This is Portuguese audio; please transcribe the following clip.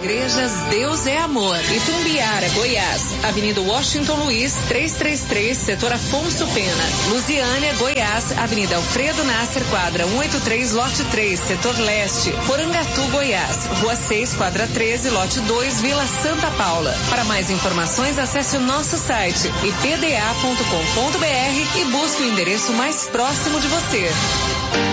Igrejas Deus é Amor. Itumbiara, Goiás. Avenida Washington Luiz, 333, setor Afonso Pena. Lusiânia, Goiás. Avenida Alfredo Nasser, quadra 183, lote 3, setor leste. Porangatu, Goiás. Rua 6, quadra 13, lote 2, Vila Santa Paula. Para mais informações, acesse o nosso site ipda.com.br e busque o endereço mais próximo de você.